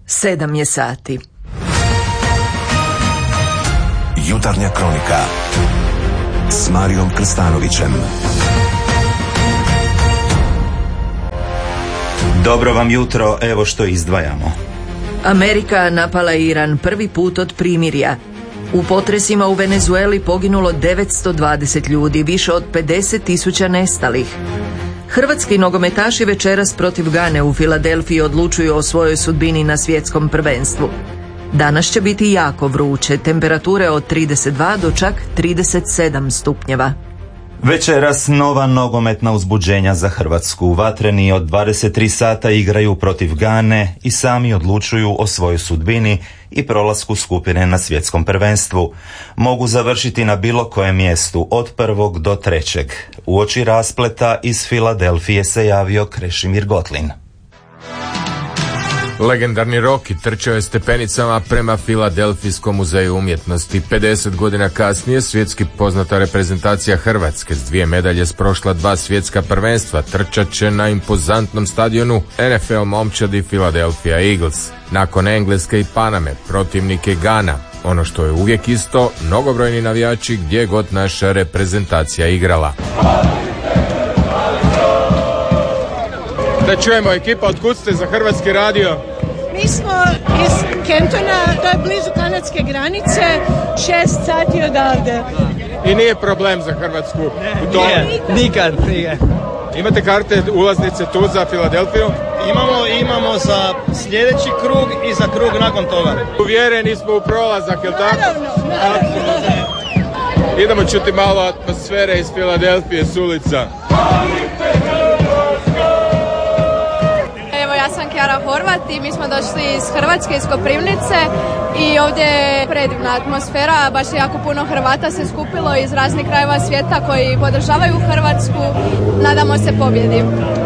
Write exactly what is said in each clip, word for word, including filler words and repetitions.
Sedam je sati. Jutarnja kronika s Marijom Krstanovićem. Dobro vam jutro, evo što izdvajamo. Amerika napala Iran prvi put od primirja. U potresima u Venezueli poginulo devetsto dvadeset ljudi, više od pedeset tisuća nestalih. Hrvatski nogometaši večeras protiv Gane u Filadelfiji odlučuju o svojoj sudbini na svjetskom prvenstvu. Danas će biti jako vruće, temperature od trideset dva do čak trideset sedam stupnjeva. Večeras nova nogometna uzbuđenja za Hrvatsku. Vatreni od dvadeset tri sata igraju protiv Gane i sami odlučuju o svojoj sudbini i prolasku skupine na svjetskom prvenstvu. Mogu završiti na bilo kojem mjestu, od prvog do trećeg. Uoči raspleta iz Filadelfije se javio Krešimir Gotlin. Legendarni Rocky trčao je stepenicama prema Filadelfijskom muzeju umjetnosti. pedeset godina kasnije svjetski poznata reprezentacija Hrvatske s dvije medalje s prošla dva svjetska prvenstva trčat će na impozantnom stadionu N F L momčadi Philadelphia Eagles. Nakon Engleske i Paname protivnik je Gana. Ono što je uvijek isto, mnogobrojni navijači gdje god naša reprezentacija igrala. Da čujemo, ekipa, otkud ste za Hrvatski radio? Mi smo iz Kentona, to je blizu kanadske granice, šest sati odavde. I nije problem za Hrvatsku? U tom... Nije, nikad, nije. Imate karte ulaznice tu za Filadelfiju? Imamo, imamo za sljedeći krug i za krug nakon toga. Uvjereni smo u prolazak, jel tako? Naravno, naravno. Idemo čuti malo atmosfere iz Filadelfije s ulica. Ja sam Kjara Horvat i mi smo došli iz Hrvatske, iz Koprivnice i ovdje je predivna atmosfera, baš je jako puno Hrvata se skupilo iz raznih krajeva svijeta koji podržavaju Hrvatsku, nadamo se pobjedi.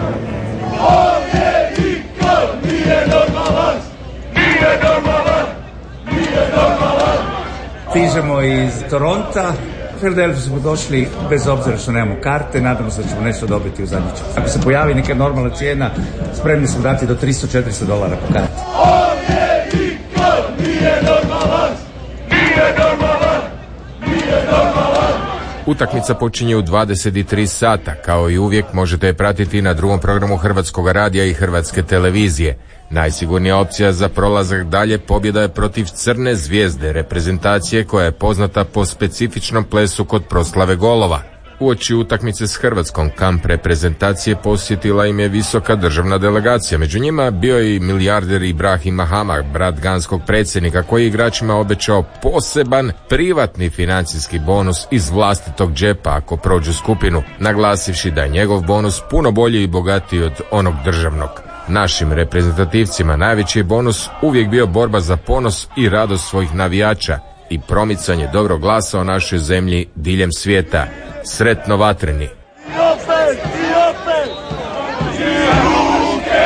Ovdje niko nije normalan, nije normalan, nije normalan. Stižemo iz Toronta. U Filadelfiju smo došli bez obzira što nemamo karte, nadamo se da ćemo nešto dobiti u zadnji čas. Ako se pojavi neka normalna cijena, spremni smo dati do tristo do četiristo dolara po karti. Ovdje niko nije normalan, nije normalan, nije normalan. Utakmica počinje u dvadeset tri sata, kao i uvijek možete je pratiti na drugom programu Hrvatskog radija i Hrvatske televizije. Najsigurnija opcija za prolazak dalje pobjeda je protiv Crne zvijezde, reprezentacije koja je poznata po specifičnom plesu kod proslave golova. Uoči utakmice s Hrvatskom kamp reprezentacije posjetila im je visoka državna delegacija. Među njima bio je i milijarder Ibrahim Mahama, brat ganskog predsjednika, koji igračima obećao poseban privatni financijski bonus iz vlastitog džepa ako prođu skupinu, naglasivši da je njegov bonus puno bolji i bogatiji od onog državnog. Našim reprezentativcima najveći je bonus uvijek bio borba za ponos i radost svojih navijača i promicanje dobrog glasa o našoj zemlji diljem svijeta. Sretno Vatreni! I opet, i opet, i ruke,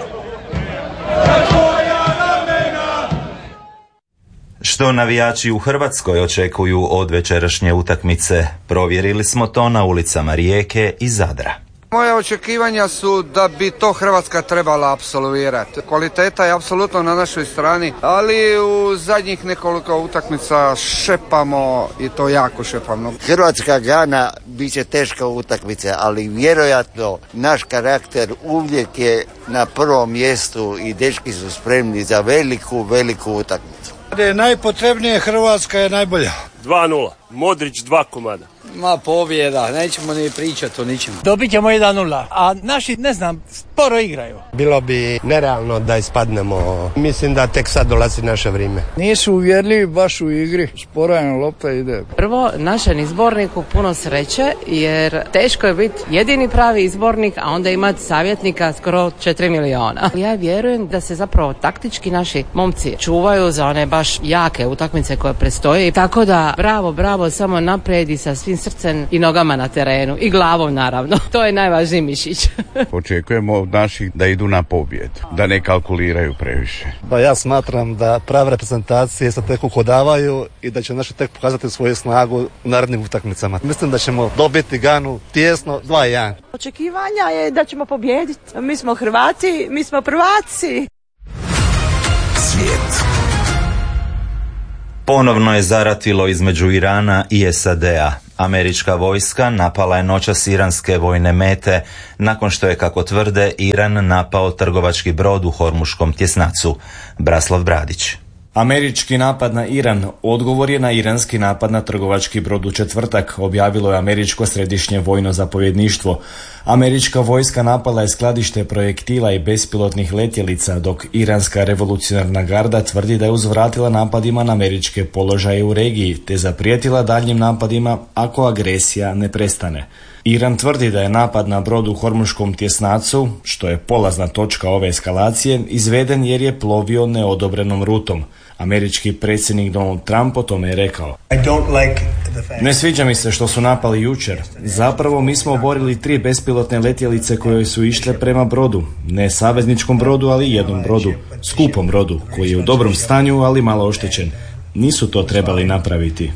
na tvoja ramena. Što navijači u Hrvatskoj očekuju od večerašnje utakmice? Provjerili smo to na ulicama Rijeke i Zadra. Moje očekivanja su da bi to Hrvatska trebala apsolvirati. Kvaliteta je apsolutno na našoj strani, ali u zadnjih nekoliko utakmica šepamo i to jako šepamo. Hrvatska Gana bit će teška utakmica, ali vjerojatno naš karakter uvijek je na prvom mjestu i dečki su spremni za veliku, veliku utakmicu. Najpotrebnije Hrvatska je najbolja. dva nula. Modrić dva komada. Ma pobjeda, nećemo ni pričati o ničemu. Dobit ćemo jedan nula, a naši, ne znam, sporo igraju. Bilo bi nerealno da ispadnemo. Mislim da tek sad dolazi naše vrijeme. Nisu uvjerljivi baš u igri, sporo je lopta ide. Prvo, našem izborniku puno sreće, jer teško je biti jedini pravi izbornik, a onda imati savjetnika skoro četiri miliona. Ja vjerujem da se zapravo taktički naši momci čuvaju za one baš jake utakmice koje predstoje. Tako da, bravo, bravo, samo naprijed i sa svim srcem i nogama na terenu i glavom naravno. To je najvažniji mišić. Očekujemo od naših da idu na pobjedu, da ne kalkuliraju previše. Pa ja smatram da prave reprezentacije se tek uhodavaju i da će naši tek pokazati svoju snagu u narednim utakmicama. Mislim da ćemo dobiti Ganu tijesno dva jedan. Očekivanja je da ćemo pobijediti. Mi smo Hrvati, mi smo prvaci. svijet. Ponovno je zaratilo između Irana i S A D-a. Američka vojska napala je noćas iranske vojne mete nakon što je, kako tvrde, Iran napao trgovački brod u Hormuškom tjesnacu. Braslav Bradić. Američki napad na Iran odgovor je na iranski napad na trgovački brod u četvrtak, objavilo je američko središnje vojno zapovjedništvo. Američka vojska napala je skladište projektila i bespilotnih letjelica, dok iranska revolucionarna garda tvrdi da je uzvratila napadima na američke položaje u regiji, te zaprijetila daljnjim napadima ako agresija ne prestane. Iran tvrdi da je napad na brod u Hormuškom tjesnacu, što je polazna točka ove eskalacije, izveden jer je plovio neodobrenom rutom. Američki predsjednik Donald Trump o tome je rekao: Ne sviđa mi se što su napali jučer. Zapravo mi smo oborili tri bespilotne letjelice koje su išle prema brodu. Ne savezničkom brodu, ali jednom brodu. Skupom brodu, koji je u dobrom stanju, ali malo oštećen. Nisu to trebali napraviti.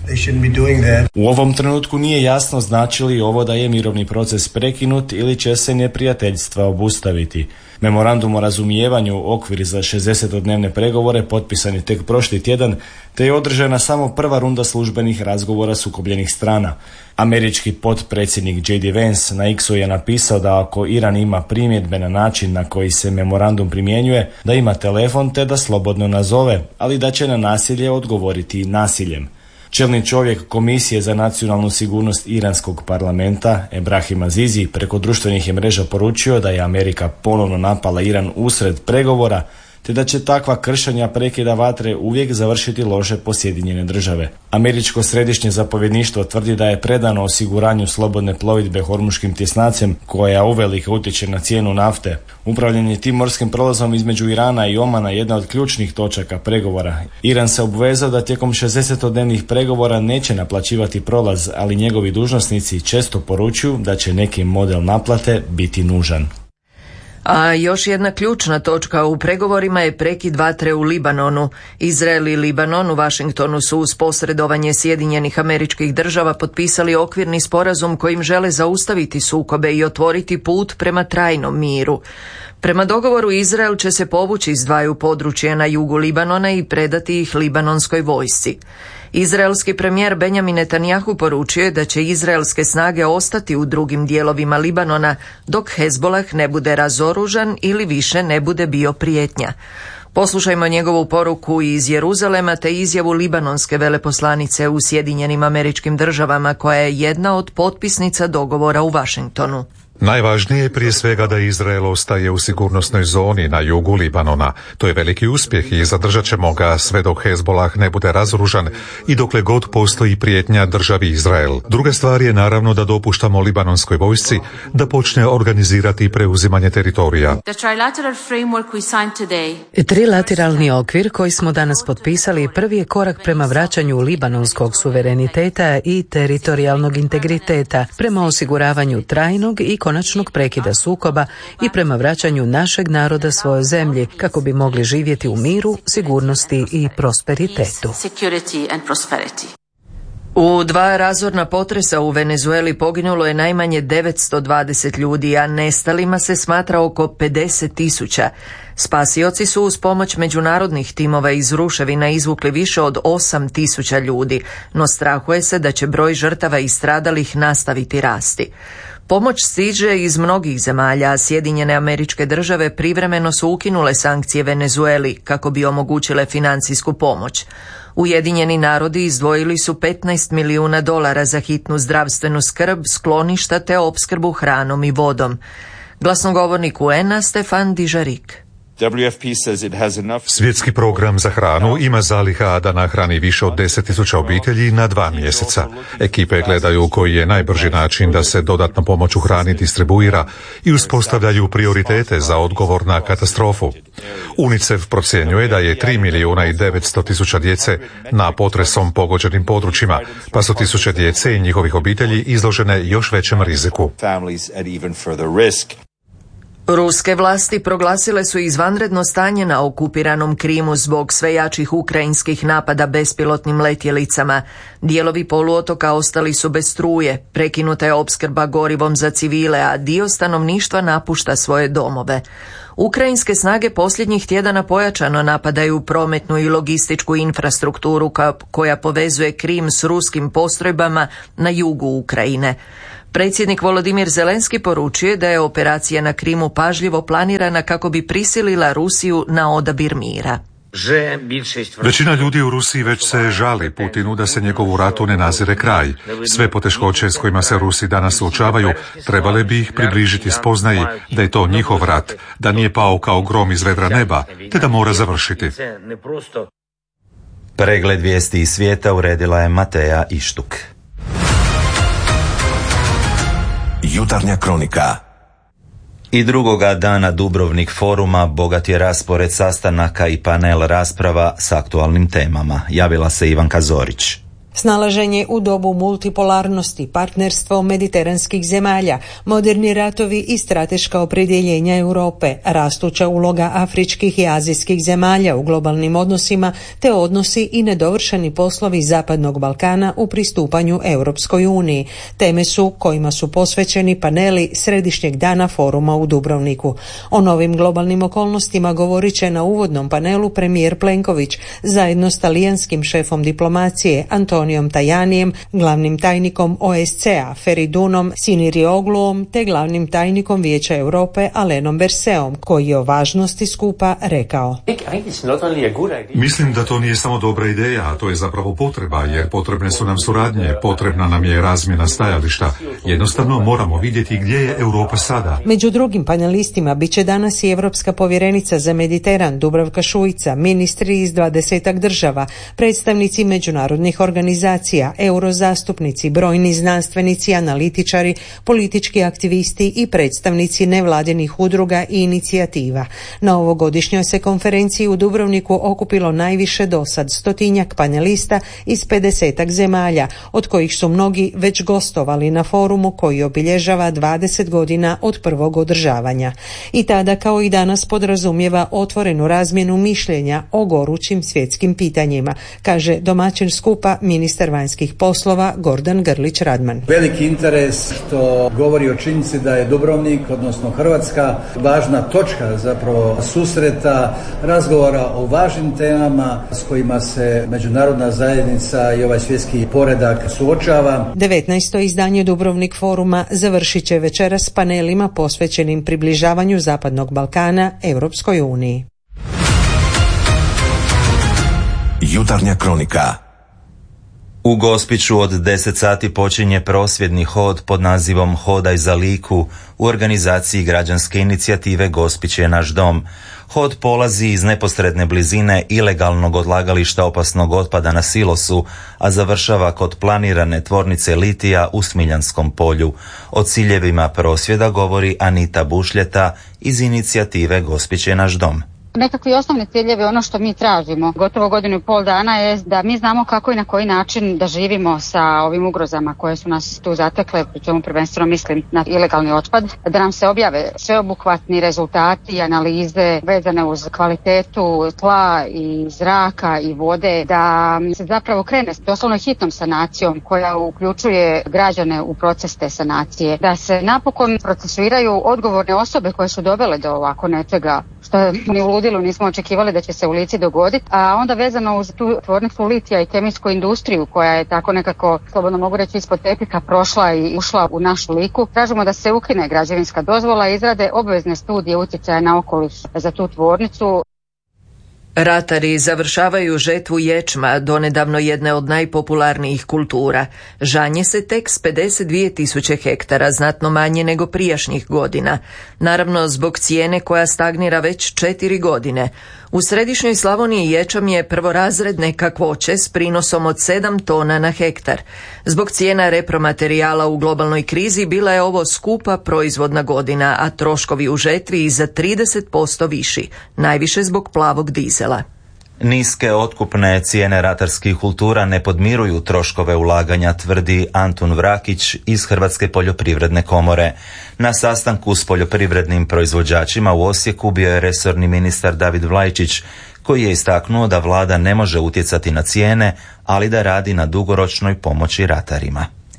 U ovom trenutku nije jasno znači li ovo da je mirovni proces prekinut ili će se neprijateljstva obustaviti. Memorandum o razumijevanju, okvir za šezdesetodnevne pregovore, potpisan je tek prošli tjedan, te je održana samo prva runda službenih razgovora sukobljenih strana. Američki potpredsjednik J D Vance na X-u je napisao da ako Iran ima primjedbe na način na koji se memorandum primjenjuje, da ima telefon te da slobodno nazove, ali da će na nasilje odgovoriti nasiljem. Čelni čovjek Komisije za nacionalnu sigurnost iranskog parlamenta, Ebrahim Azizi, preko društvenih je mreža poručio da je Amerika ponovno napala Iran usred pregovora, te da će takva kršenja prekida vatre uvijek završiti loše po Sjedinjene države. Američko središnje zapovjedništvo tvrdi da je predano osiguranju slobodne plovidbe Hormuškim tjesnacem, koja uvelike utječe na cijenu nafte. Upravljanje tim morskim prolazom između Irana i Omana je jedna od ključnih točaka pregovora. Iran se obvezao da tijekom šezdesetodnevnih pregovora neće naplaćivati prolaz, ali njegovi dužnosnici često poručuju da će neki model naplate biti nužan. A još jedna ključna točka u pregovorima je prekid vatre u Libanonu. Izrael i Libanon u Washingtonu su uz posredovanje Sjedinjenih Američkih Država potpisali okvirni sporazum kojim žele zaustaviti sukobe i otvoriti put prema trajnom miru. Prema dogovoru Izrael će se povući iz dvaju područja na jugu Libanona i predati ih libanonskoj vojsci. Izraelski premijer Benjamin Netanjahu poručio je da će izraelske snage ostati u drugim dijelovima Libanona dok Hezbolah ne bude razoružan ili više ne bude bio prijetnja. Poslušajmo njegovu poruku iz Jeruzalema te izjavu libanonske veleposlanice u Sjedinjenim Američkim Državama, koja je jedna od potpisnica dogovora u Washingtonu. Najvažnije je prije svega da Izrael ostaje u sigurnosnoj zoni na jugu Libanona. To je veliki uspjeh i zadržat ćemo ga sve dok Hezbolah ne bude razoružan i dokle god postoji prijetnja državi Izrael. Druga stvar je naravno da dopuštamo libanonskoj vojsci da počne organizirati preuzimanje teritorija. Trilateralni okvir koji smo danas potpisali prvi je korak prema vraćanju libanonskog suvereniteta i teritorijalnog integriteta, prema osiguravanju trajnog i konačnog prekida sukoba i prema vraćanju našeg naroda svojoj zemlji kako bi mogli živjeti u miru, sigurnosti i prosperitetu. U dva razorna potresa u Venezueli poginulo je najmanje devetsto dvadeset ljudi, a nestalima se smatra oko pedeset tisuća. Spasioci su uz pomoć međunarodnih timova iz ruševina izvukli više od osam tisuća ljudi, no strahuje se da će broj žrtava i stradalih nastaviti rasti. Pomoć stiže iz mnogih zemalja, a Sjedinjene Američke Države privremeno su ukinule sankcije Venezueli kako bi omogućile financijsku pomoć. Ujedinjeni narodi izdvojili su petnaest milijuna dolara za hitnu zdravstvenu skrb, skloništa te opskrbu hranom i vodom. Glasnogovornik U N-a Stefan Dižarik. Svjetski program za hranu ima zaliha da nahrani više od deset tisuća obitelji na dva mjeseca. Ekipe gledaju koji je najbrži način da se dodatna pomoć u hrani distribuira i uspostavljaju prioritete za odgovor na katastrofu. UNICEF procjenjuje da je tri milijuna i devetsto tisuća djece na potresom pogođenim područjima, pa su tisuće djece i njihovih obitelji izložene još većem riziku. Ruske vlasti proglasile su izvanredno stanje na okupiranom Krimu zbog sve jačih ukrajinskih napada bespilotnim letjelicama. Dijelovi poluotoka ostali su bez struje, prekinuta je opskrba gorivom za civile, a dio stanovništva napušta svoje domove. Ukrajinske snage posljednjih tjedana pojačano napadaju prometnu i logističku infrastrukturu koja povezuje Krim s ruskim postrojbama na jugu Ukrajine. Predsjednik Volodimir Zelenski poručuje da je operacija na Krimu pažljivo planirana kako bi prisilila Rusiju na odabir mira. Većina ljudi u Rusiji već se žali Putinu da se njegovu ratu ne nazire kraj. Sve poteškoće s kojima se Rusi danas suočavaju trebale bi ih približiti spoznaji da je to njihov rat, da nije pao kao grom iz vedra neba, te da mora završiti. Pregled vijesti iz svijeta uredila je Mateja Ištuk. Jutarnja kronika. I drugoga dana Dubrovnik foruma bogat je raspored sastanaka i panel rasprava s aktualnim temama. Javila se Ivanka Zorić. Snalaženje u dobu multipolarnosti, partnerstvo mediteranskih zemalja, moderni ratovi i strateška opredjeljenja Europe, rastuća uloga afričkih i azijskih zemalja u globalnim odnosima, te odnosi i nedovršeni poslovi Zapadnog Balkana u pristupanju Europskoj uniji. Teme su kojima su posvećeni paneli središnjeg dana foruma u Dubrovniku. O novim globalnim okolnostima govorit će na uvodnom panelu premijer Plenković zajedno s talijanskim šefom diplomacije Antonijom Tajanijem, glavnim tajnikom O S C A Feridunom Siniriogluom te glavnim tajnikom Vijeća Europe Alenom Berseom, koji je o važnosti skupa rekao: Mislim da to nije samo dobra ideja, a to je zapravo potreba, jer potrebne su nam suradnje, potrebna nam je razmjena stajališta. Jednostavno moramo vidjeti gdje je Europa sada. Među drugim panelistima bit će danas i Europska povjerenica za Mediteran Dubravka Šuica, ministri iz dvadesetak država, predstavnici međunarodnih organizacija, eurozastupnici, brojni znanstvenici, analitičari, politički aktivisti i predstavnici nevladinih udruga i inicijativa. Na ovogodišnjoj se konferenciji u Dubrovniku okupilo najviše dosad stotinjak panelista iz pedesetak zemalja, od kojih su mnogi već gostovali na forumu koji obilježava dvadeset godina od prvog održavanja. I tada, kao i danas, podrazumijeva otvorenu razmjenu mišljenja o gorućim svjetskim pitanjima, kaže domaćin skupa ministar vanjskih poslova Gordan Grlić Radman. Veliki interes što govori o činjenici da je Dubrovnik, odnosno Hrvatska, važna točka zapravo susreta, razgovora o važnim temama s kojima se međunarodna zajednica i ovaj svjetski poredak suočava. devetnaesto izdanje Dubrovnik foruma završit će večeras panelima posvećenim približavanju Zapadnog Balkana Europskoj uniji. Jutarnja kronika. U Gospiću od deset sati počinje prosvjedni hod pod nazivom Hodaj za Liku u organizaciji građanske inicijative Gospić je naš dom. Hod polazi iz neposredne blizine ilegalnog odlagališta opasnog otpada na silosu, a završava kod planirane tvornice litija u Smiljanskom polju. O ciljevima prosvjeda govori Anita Bušljeta iz inicijative Gospić je naš dom. Nekakvi osnovni ciljevi, ono što mi tražimo gotovo godinu i pol dana, je da mi znamo kako i na koji način da živimo sa ovim ugrozama koje su nas tu zatekle, pri čemu prvenstveno mislim na ilegalni otpad, da nam se objave sveobuhvatni rezultati i analize vezane uz kvalitetu tla i zraka i vode, da se zapravo krene s doslovno hitnom sanacijom koja uključuje građane u proces te sanacije, da se napokon procesuiraju odgovorne osobe koje su dovele do ovako nečega što ni u ludilu nismo očekivali da će se u Lici dogoditi, a onda vezano uz tu tvornicu litija i kemijsku industriju koja je tako nekako, slobodno mogu reći, ispod tepiha prošla i ušla u našu Liku, tražimo da se ukine građevinska dozvola i izrade obvezne studije utjecaja na okoliš za tu tvornicu. Ratari završavaju žetvu ječma, donedavno jedne od najpopularnijih kultura. Žanje se tek s pedeset dvije tisuće hektara, znatno manje nego prijašnjih godina. Naravno, zbog cijene koja stagnira već četiri godine. U središnjoj Slavoniji ječam je prvorazredne kakvoće s prinosom od sedam tona na hektar. Zbog cijena repromaterijala u globalnoj krizi bila je ovo skupa proizvodna godina, a troškovi u žetvi i za trideset posto viši, najviše zbog plavog dizela. Niske otkupne cijene ratarskih kultura ne podmiruju troškove ulaganja, tvrdi Antun Vrakić iz Hrvatske poljoprivredne komore. Na sastanku s poljoprivrednim proizvođačima u Osijeku bio je resorni ministar David Vlajčić, koji je istaknuo da vlada ne može utjecati na cijene, ali da radi na dugoročnoj pomoći ratarima.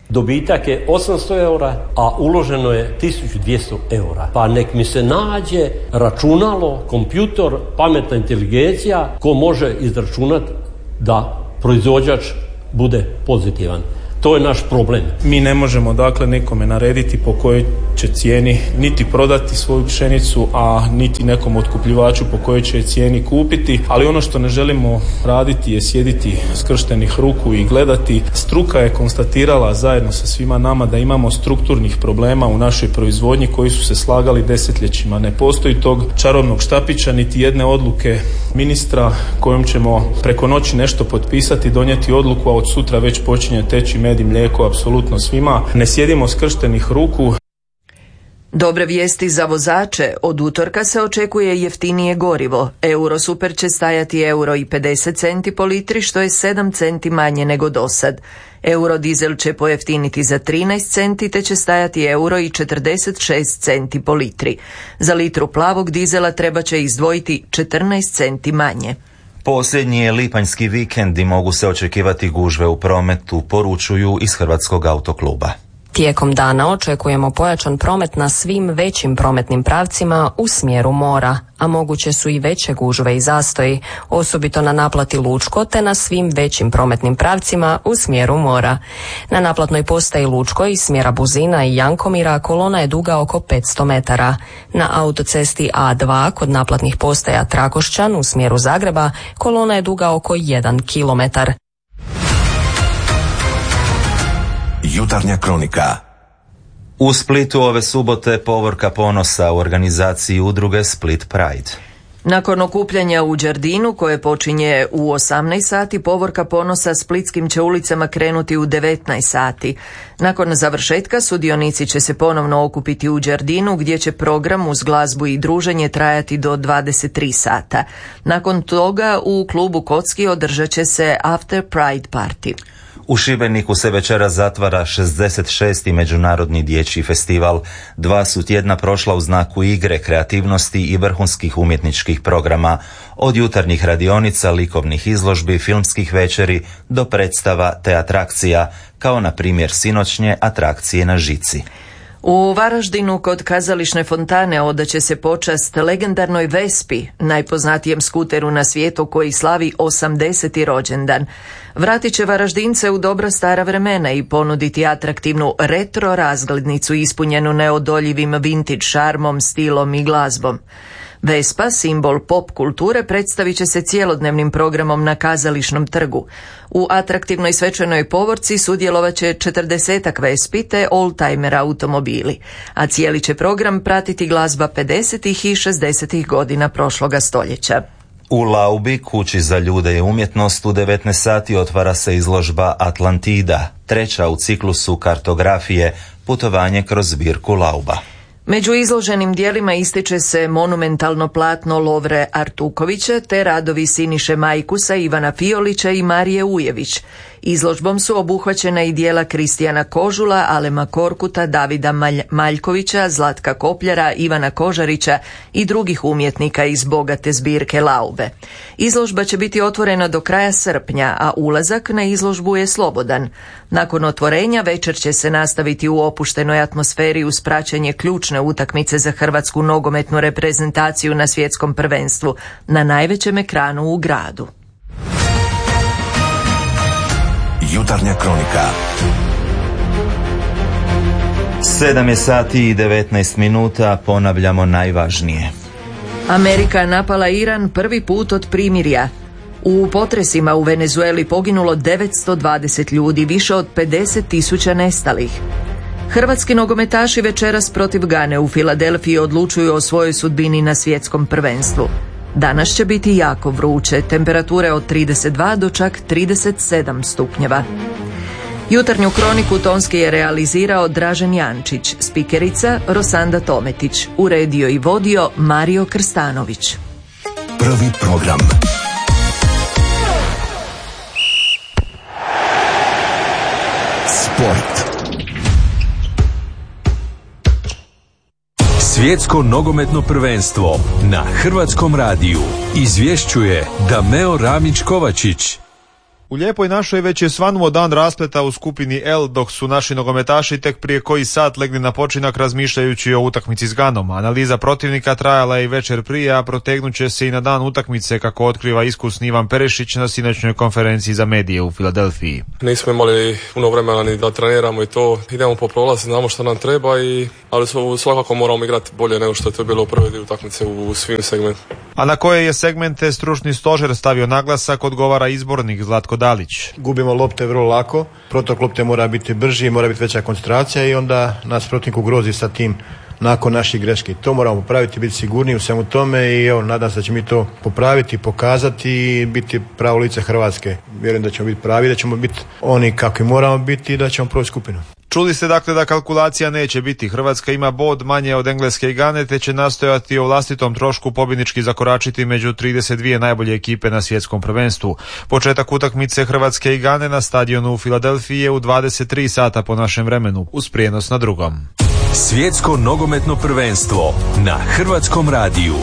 Dobitak je osamsto eura, a uloženo je tisuću dvjesto eura. Pa nek mi se nađe računalo, kompjutor, pametna inteligencija ko može izračunati da proizvođač bude pozitivan. To je naš problem. Mi ne možemo dakle nekome narediti po kojoj će cijeni niti prodati svoju pšenicu, a niti nekom otkupljivaču po kojoj će cijeni kupiti, ali ono što ne želimo raditi je sjediti skrštenih ruku i gledati. Struka je konstatirala zajedno sa svima nama da imamo strukturnih problema u našoj proizvodnji koji su se slagali desetljećima. Ne postoji tog čarobnog štapića niti jedne odluke ministra kojom ćemo preko noći nešto potpisati, donijeti odluku, a od sutra već počinje teći med i mlijeko apsolutno svima. Ne sjedimo skrštenih ruku. Dobre vijesti za vozače. Od utorka se očekuje jeftinije gorivo. Eurosuper će stajati euro i pedeset centi po litri, što je sedam centi manje nego dosad. Eurodizel će pojeftiniti za trinaest centi, te će stajati euro i četrdeset šest centi po litri. Za litru plavog dizela treba će izdvojiti četrnaest centi manje. Posljednji je lipanjski vikend i mogu se očekivati gužve u prometu, poručuju iz Hrvatskog autokluba. Tijekom dana očekujemo pojačan promet na svim većim prometnim pravcima u smjeru mora, a moguće su i veće gužve i zastoji, osobito na naplati Lučko te na svim većim prometnim pravcima u smjeru mora. Na naplatnoj postaji Lučko iz smjera Buzina i Jankomira kolona je duga oko petsto metara. Na autocesti A dva kod naplatnih postaja Trakošćan u smjeru Zagreba kolona je duga oko jedan kilometar. Jutarnja kronika. U Splitu ove subote povorka ponosa u organizaciji udruge Split Pride. Nakon okupljanja u Đardinu, koje počinje u osamnaest sati, povorka ponosa splitskim će ulicama krenuti u devetnaest sati. Nakon završetka sudionici će se ponovno okupiti u Đardinu, gdje će program uz glazbu i druženje trajati do dvadeset tri sata. Nakon toga u klubu Kocki održat će se After Pride Party. U Šibeniku se večera zatvara šezdeset šesti međunarodni dječji festival. Dva su tjedna prošla u znaku igre, kreativnosti i vrhunskih umjetničkih programa. Od jutarnjih radionica, likovnih izložbi, filmskih večeri do predstava te atrakcija, kao na primjer sinoćnje atrakcije na žici. U Varaždinu kod kazališne fontane odat će se počast legendarnoj Vespi, najpoznatijem skuteru na svijetu koji slavi osamdeseti rođendan. Vratit će Varaždince u dobra stara vremena i ponuditi atraktivnu retro razglednicu ispunjenu neodoljivim vintage šarmom, stilom i glazbom. Vespa, simbol pop kulture, predstavit će se cjelodnevnim programom na kazališnom trgu. U atraktivnoj svečanoj povorci sudjelovat će četrdesetak Vespi te oldtimer automobili, a cijeli će program pratiti glazba pedesetih i šezdesetih godina prošloga stoljeća. U Laubi, kući za ljude i umjetnost, u devetnaest sati otvara se izložba Atlantida, treća u ciklusu kartografije, putovanje kroz zbirku Lauba. Među izloženim dijelima ističe se monumentalno platno Lovre Artukovića te radovi Siniše Majkusa, Ivana Fiolića i Marije Ujević. Izložbom su obuhvaćena i dijela Kristijana Kožula, Alema Korkuta, Davida Malj- Maljkovića, Zlatka Kopljara, Ivana Kožarića i drugih umjetnika iz bogate zbirke Laube. Izložba će biti otvorena do kraja srpnja, a ulazak na izložbu je slobodan. Nakon otvorenja večer će se nastaviti u opuštenoj atmosferi uz praćenje ključne utakmice za hrvatsku nogometnu reprezentaciju na svjetskom prvenstvu na najvećem ekranu u gradu. Jutarnja kronika. Sedam je sati i devetnaest minuta, ponavljamo najvažnije. Amerika napala Iran prvi put od primirja. U potresima u Venezueli poginulo devetsto dvadeset ljudi, više od pedeset tisuća nestalih. Hrvatski nogometaši večeras protiv Gane u Filadelfiji odlučuju o svojoj sudbini na svjetskom prvenstvu. Danas će biti jako vruće, temperature od trideset dva do čak trideset sedam stupnjeva. Jutarnju kroniku tonski je realizirao Dražen Jančić, spikerica Rosanda Tometić, uredio i vodio Mario Krstanović. Prvi program. Sport. Svjetsko nogometno prvenstvo na Hrvatskom radiju izvješćuje Dameo Ramić Kovačić. U Lijepoj našoj već je svanuo dan raspleta u skupini L, dok su naši nogometaši tek prije koji sat legli na počinak razmišljajući o utakmici s Ganom. Analiza protivnika trajala je i večer prije, a protegnut će se i na dan utakmice, kako otkriva iskusni Ivan Perešić na sinoćnoj konferenciji za medije u Filadelfiji. Nismo imali puno vremena ni da treniramo i to, idemo po prolaz, znamo što nam treba, i, ali svakako moramo igrati bolje nego što je to bilo u prvoj utakmice u svim segmentima. A na koje je segmente stručni stožer stavio naglasak, odgovara izbornik Zlatko Dalić. Gubimo lopte vrlo lako, protok lopte mora biti brži, mora biti veća koncentracija i onda nas protivnik ugrozi sa tim nakon naših greški. To moramo popraviti, biti sigurniji u svemu tome i evo, nadam se da ćemo mi to popraviti, pokazati i biti pravo lice Hrvatske. Vjerujem da ćemo biti pravi, da ćemo biti oni kakvi moramo biti i da ćemo proći skupinu. Čuli ste dakle da kalkulacija neće biti. Hrvatska ima bod manje od Engleske i Gane, te će nastojati o vlastitom trošku pobjednički zakoračiti među trideset dvije najbolje ekipe na svjetskom prvenstvu. Početak utakmice Hrvatske i Gane na stadionu u Filadelfiji je u dvadeset tri sata po našem vremenu, uz prijenos na drugom. Svjetsko nogometno prvenstvo na Hrvatskom radiju.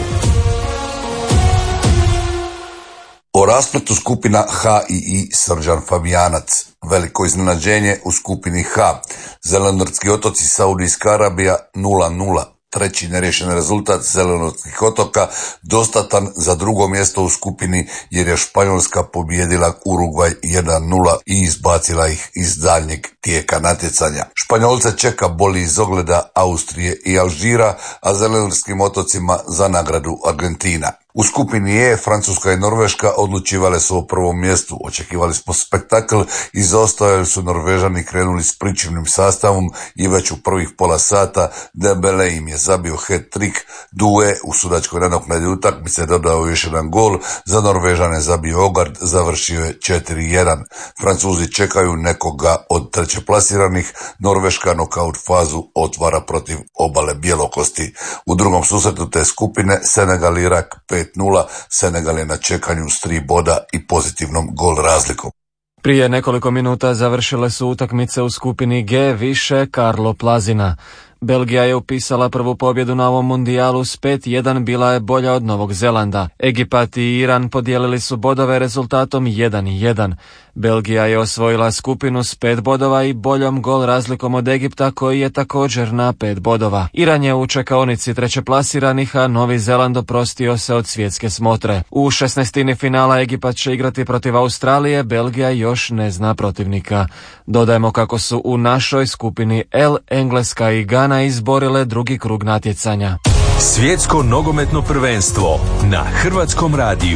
O raspletu skupina H i I Srđan Fabijanac. Veliko iznenađenje u skupini H. Zelenortski otoci Saudijska Arabija nula nula. Treći nerješen rezultat Zelenortskih otoka, dostatan za drugo mjesto u skupini, jer je Španjolska pobijedila Urugvaj jedan nula i izbacila ih iz daljnjeg tijeka natjecanja. Španjolce čeka boli iz ogleda Austrije i Alžira, a Zelenorskim otocima za nagradu Argentina. U skupini E Francuska i Norveška odlučivale su o prvom mjestu. Očekivali smo spektakl i zaostajali su Norvežani krenuli s pričivnim sastavom i već u prvih pola sata Dembele im je zabio hat-trick. Due u sudačkoj nadoknadi utakmice dodao još jedan gol, za Norvežane zabio Ogard, završio je četiri jedan. Francuzi čekaju nekoga od trećeplasiranih, Norveška nokaut fazu otvara protiv obale bjelokosti. U drugom susretu te skupine Senegal i Irak pet nula, Senegal je na čekanju s tri boda i pozitivnom gol razlikom. Prije nekoliko minuta završile su utakmice u skupini G više Karlo Plazina. Belgija je upisala prvu pobjedu na ovom mundijalu s pet jedan, bila je bolja od Novog Zelanda. Egipat i Iran podijelili su bodove rezultatom jedan jedan. Belgija je osvojila skupinu s pet bodova i boljom gol razlikom od Egipta, koji je također na pet bodova. Iran je u čekaonici trećeplasiranih, a Novi Zeland oprostio se od svjetske smotre. U šesnaestini finala Egipat će igrati protiv Australije, Belgija još ne zna protivnika. Dodajemo kako su u našoj skupini L Engleska i Gana izborile drugi krug natjecanja. Svjetsko nogometno prvenstvo na Hrvatskom radiju.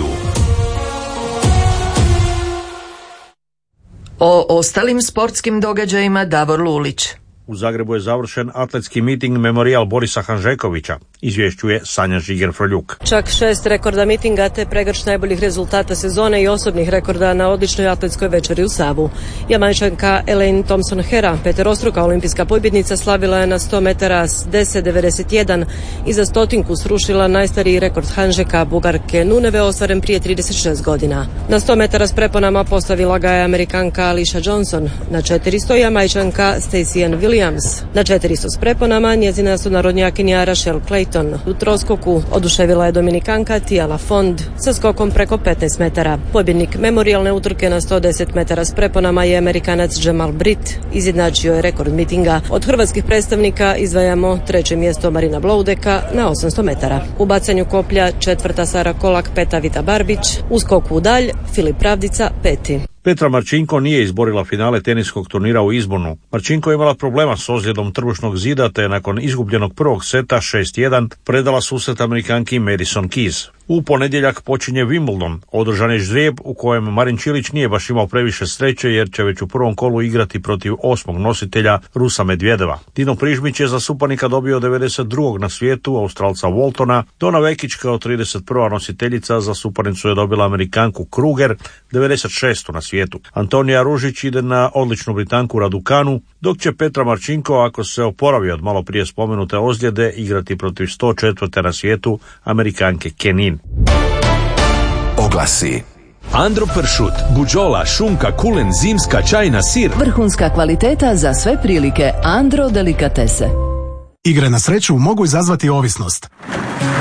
O ostalim sportskim događajima Davor Lulić. U Zagrebu je završen atletski miting Memorijal Borisa Hanžekovića, izvješćuje Sanja Žiger-Frljuk. Čak šest rekorda mitinga te pregršt najboljih rezultata sezone i osobnih rekorda na odličnoj atletskoj večeri u Savu. Jamajčanka Elaine Thompson-Hera, peterostruka olimpijska pobjednica, slavila je na sto metara s deset devedeset jedan i za stotinku srušila najstariji rekord Hanžeka, Bugarke Nuneve, ostvaren prije trideset šest godina. Na sto metara s preponama postavila ga je Amerikanka Alicia Johnson, na četiristo Jamajčanka Stacey Ann Williams. Na četiristo s preponama njezina sunarodnjakinja Rachel Clayton. U troskoku oduševila je Dominikanka Tia Lafond sa skokom preko petnaest metara. Pobjednik memorijalne utrke na sto deset metara s preponama je Amerikanac Jamal Britt. Izjednačio je rekord mitinga. Od hrvatskih predstavnika izdvajamo treće mjesto Marina Bloudeka na osamsto metara. U bacanju koplja četvrta Sara Kolak, peta Vita Barbić. U skoku u dalj Filip Pravdica, peti. Petra Marčinko nije izborila finale teniskog turnira u Izbonu. Marčinko je imala problema s ozljedom trbušnog zida, te nakon izgubljenog prvog seta šest jedan predala susret Amerikanki Madison Keys. U ponedjeljak počinje Wimbledon, održan je ždrijeb u kojem Marin Čilić nije baš imao previše sreće, jer će već u prvom kolu igrati protiv osmog nositelja Rusa Medvedeva. Dino Prižmić je za suparnika dobio devedeset drugog na svijetu Australca Waltona, Dona Vekić kao trideset prva nositeljica za suparnicu je dobila Amerikanku Kruger, devedeset šestu na svijetu. Antonija Ružić ide na odličnu Britanku Raducanu, dok će Petra Marčinko, ako se oporavi od malo prije spomenute ozljede, igrati protiv sto četvrte na svijetu Amerikanke Kenin. Oglasi. Andro pršut, buđola, šunka, kulen, zimska, čajna, sir. Vrhunska kvaliteta za sve prilike. Andro delikatese. Igre na sreću mogu izazvati ovisnost.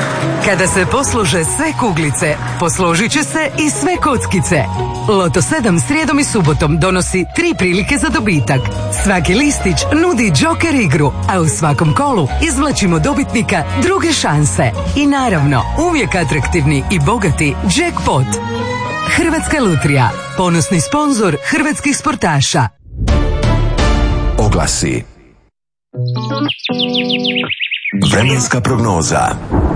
Kada se poslože sve kuglice, posložit će se i sve kockice. Loto sedam srijedom i subotom donosi tri prilike za dobitak. Svaki listić nudi džoker igru, a u svakom kolu izvlačimo dobitnika druge šanse. I naravno, uvijek atraktivni i bogati jackpot. Hrvatska lutrija, ponosni sponzor hrvatskih sportaša. Oglasi. Vremenska prognoza.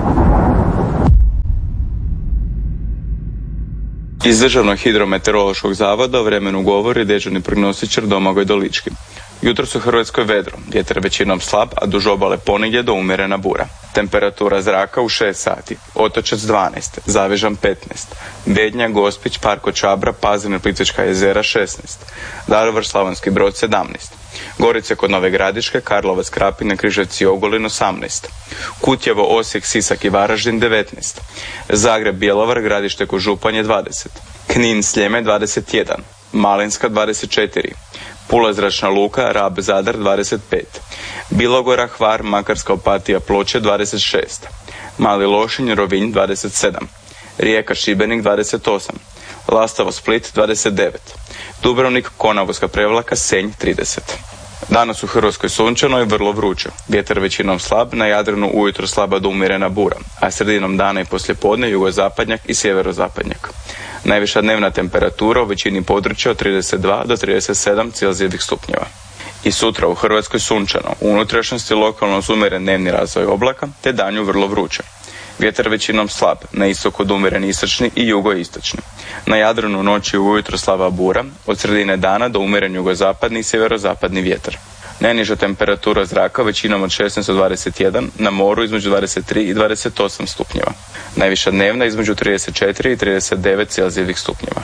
Iz Državnog hidrometeorološkog zavoda o vremenu govori dežurni prognostičar Domagoj Dolički. Jutros u Hrvatskoj vedro, vjetar većinom slab, a duž obale ponegdje do umjerena bura. Temperatura zraka u šest sati, Otočac dvanaest, Zavežan petnaest, Bednja, Gospić, Parko Čabra, Pazin i Plitvička jezera šesnaest, Daruvar, Slavonski Brod sedamnaest, Gorice kod Nove Gradiške, Karlovac, Krapina, Križevci i Ogulin osamnaest, Kutjevo, Osijek, Sisak i Varaždin devetnaest, Zagreb, Bjelovar, Gradište kod Županje dvadeset, Knin, Sljeme dvadeset jedan, Malinska dvadeset četiri, Pula, Zračna luka, Rab, Zadar dvadeset pet, Bilogora, Hvar, Makarska, Opatija, Ploče dvadeset šest, Mali Lošinj, Rovinj dvadeset sedam, Rijeka, Šibenik dvadeset osam, Lastovo, Split dvadeset devet, Dubrovnik, Konavoska, Prevlaka, Senj trideset. Danas u Hrvatskoj sunčano i vrlo vruće. Vjetar većinom slab, na Jadranu ujutro slaba do umjerena bura, a sredinom dana i poslijepodne jugozapadnjak i sjeverozapadnjak. Najviša dnevna temperatura u većini područja od trideset dva do trideset sedam celzijevih stupnjeva. I sutra u Hrvatskoj sunčano, u unutrašnjosti lokalno uz umjeren dnevni razvoj oblaka, te danju vrlo vruće. Vjetar većinom slab, na istoku od umjeren istočni i jugoistočni. Na Jadranu noći i ujutro slaba bura, od sredine dana do umjeren jugozapadni i sjeverozapadni vjetar. Najniža temperatura zraka većinom od šesnaest do dvadeset jedan, na moru između dvadeset tri i dvadeset osam stupnjeva. Najviša dnevna između trideset četiri i trideset devet celzijevih stupnjeva.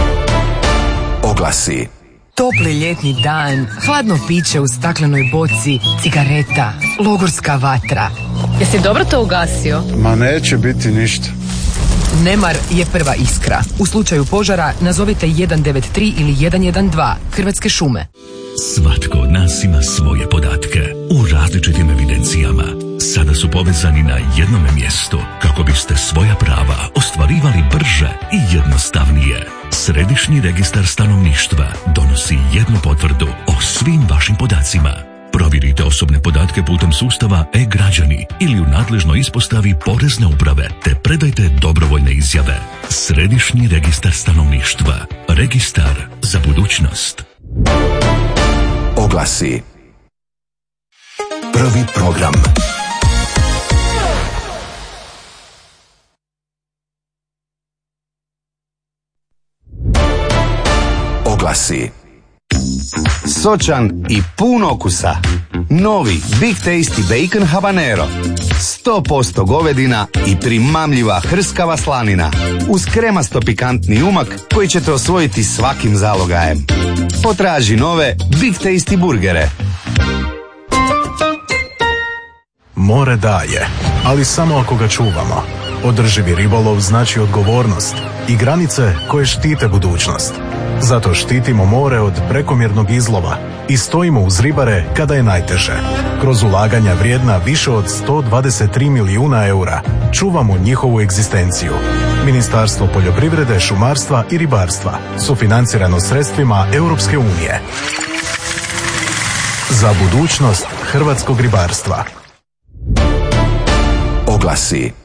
Oglasi. Topli ljetni dan, hladno piće u staklenoj boci, cigareta, logorska vatra. Jesi dobro to ugasio? Ma neće biti ništa. Nemar je prva iskra. U slučaju požara nazovite jedan devet tri ili jedan jedan dva. Hrvatske šume. Svatko od nas ima svoje podatke u različitim evidencijama. Sada su povezani na jednome mjestu kako biste svoja prava ostvarivali brže i jednostavnije. Središnji registar stanovništva donosi jednu potvrdu o svim vašim podacima. Provjerite osobne podatke putem sustava e-građani ili u nadležnoj ispostavi Porezne uprave te predajte dobrovoljne izjave. Središnji registar stanovništva. Registar za budućnost. Oglasi. Prvi program. Oglasi. Sočan i pun okusa. Novi Big Tasty Bacon Habanero. sto posto govedina i primamljiva hrskava slanina. Uz kremasto pikantni umak koji ćete osvojiti svakim zalogajem. Potraži nove Big Tasty burgere. More daje, ali samo ako ga čuvamo. Održivi ribolov znači odgovornost i granice koje štite budućnost. Zato štitimo more od prekomjernog izlova i stojimo uz ribare kada je najteže. Kroz ulaganja vrijedna više od sto dvadeset tri milijuna eura čuvamo njihovu egzistenciju. Ministarstvo poljoprivrede, šumarstva i ribarstva sufinancirano sredstvima Europske unije. Za budućnost hrvatskog ribarstva. Oglasi.